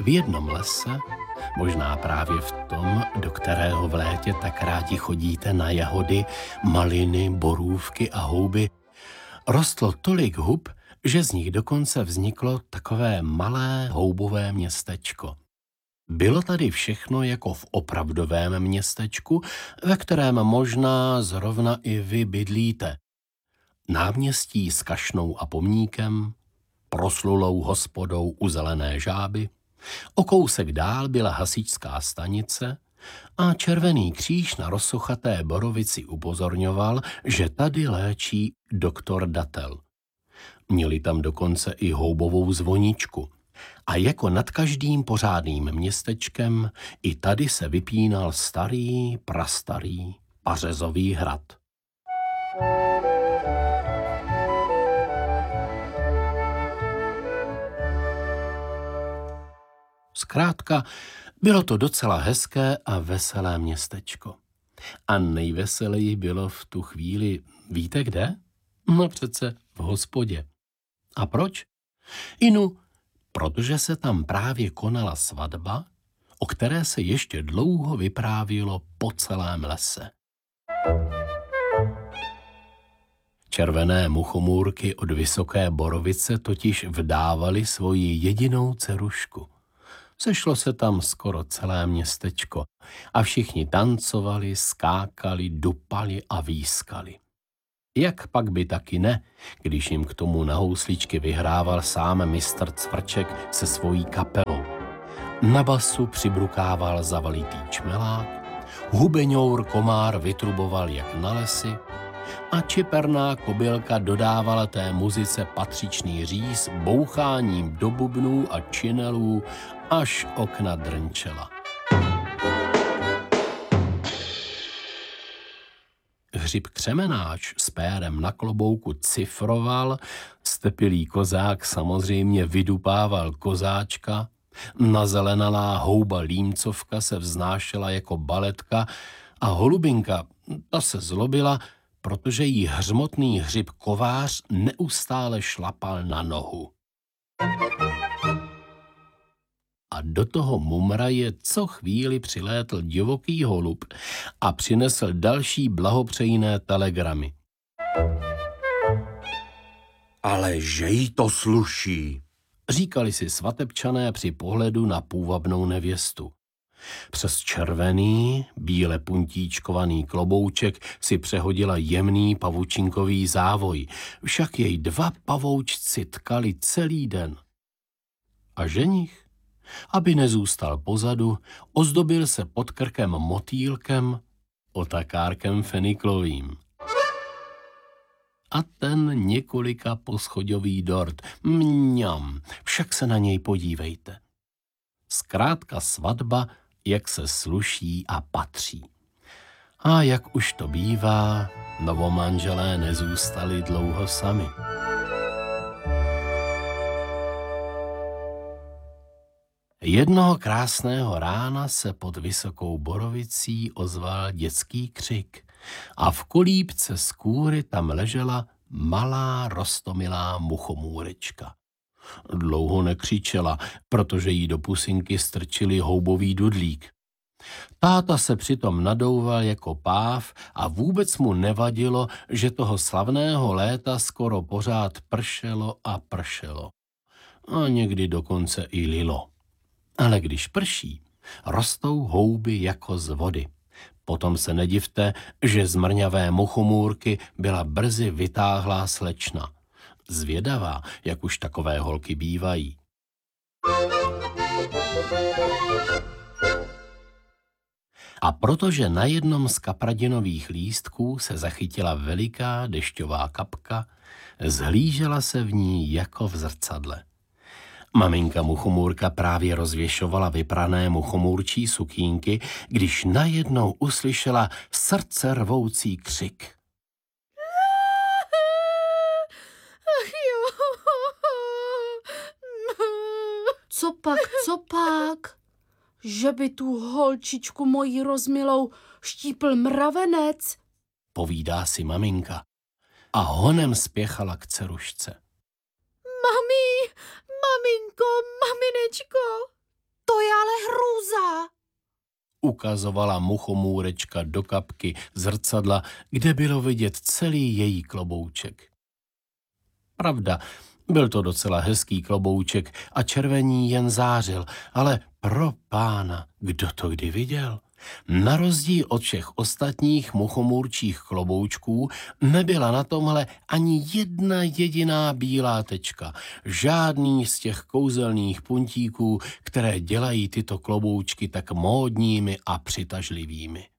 v jednom lese, možná právě v tom, do kterého v létě tak rádi chodíte na jahody, maliny, borůvky a houby, rostlo tolik hub, že z nich dokonce vzniklo takové malé houbové městečko. Bylo tady všechno jako v opravdovém městečku, ve kterém možná zrovna i vy bydlíte. Náměstí s kašnou a pomníkem, proslulou hospodou u Zelené Žáby, o kousek dál byla hasičská stanice a Červený kříž na rozsochaté borovici upozorňoval, že tady léčí doktor Datel. Měli tam dokonce i houbovou zvoničku. A jako nad každým pořádným městečkem i tady se vypínal starý, prastarý pařezový hrad. Zkrátka, bylo to docela hezké a veselé městečko. A nejveseleji bylo v tu chvíli, víte kde? No přece v hospodě. A proč? Protože se tam právě konala svatba, o které se ještě dlouho vyprávělo po celém lese. Červené muchomůrky od Vysoké Borovice totiž vdávaly svoji jedinou dcerušku. Sešlo se tam skoro celé městečko a všichni tancovali, skákali, dupali a výskali. Jak pak by taky ne, když jim k tomu na housličky vyhrával sám mistr Cvrček se svojí kapelou. Na basu přibrukával zavalitý čmelák, hubeňour komár vytruboval jak na lesy a čiperná kobylka dodávala té muzice patřičný říz boucháním do bubnů a činelů, až okna drnčela. Hřib Křemenáč s pérem na klobouku cifroval, stepilý kozák samozřejmě vydupával kozáčka, nazelenalá houba Límcovka se vznášela jako baletka a holubinka, ta se zlobila, protože jí hřmotný hřib Kovář neustále šlapal na nohu. A do toho mumraje co chvíli přilétl divoký holub a přinesl další blahopřejné telegramy. Ale že jí to sluší, říkali si svatebčané při pohledu na půvabnou nevěstu. Přes červený, bíle puntíčkovaný klobouček si přehodila jemný pavučinkový závoj, však jej 2 pavoučci tkali celý den. A ženich, aby nezůstal pozadu, ozdobil se pod krkem motýlkem, otakárkem feniklovým. A ten několika poschodový dort. Mňam, však se na něj podívejte. Zkrátka svatba, jak se sluší a patří. A jak už to bývá, novomanželé nezůstali dlouho sami. Jednoho krásného rána se pod Vysokou Borovicí ozval dětský křik a v kolíbce z kůry tam ležela malá roztomilá muchomůrečka. Dlouho nekřičela, protože jí do pusinky strčili houbový dudlík. Táta se přitom nadouval jako páv a vůbec mu nevadilo, že toho slavného léta skoro pořád pršelo a pršelo. A někdy dokonce i lilo. Ale když prší, rostou houby jako z vody. Potom se nedivte, že z mrňavé muchomůrky byla brzy vytáhlá slečna. Zvědavá, jak už takové holky bývají. A protože na jednom z kapradinových lístků se zachytila veliká dešťová kapka, zhlížela se v ní jako v zrcadle. Maminka muchomůrka právě rozvěšovala vyprané muchomůrčí sukínky, když najednou uslyšela srdce rvoucí křik. Co pak? Že by tu holčičku moji rozmilou štípl mravenec? Povídá si maminka a honem spěchala k dcerušce. Maminko, maminečko. ukazovala muchomůrečka do kapky zrcadla, kde bylo vidět celý její klobouček. Pravda, byl to docela hezký klobouček a červení jen zářil, ale pro pána, kdo to kdy viděl? Na rozdíl od všech ostatních muchomůrčích kloboučků nebyla na tomhle ani jedna jediná bílá tečka, žádný z těch kouzelných puntíků, které dělají tyto kloboučky tak módními a přitažlivými.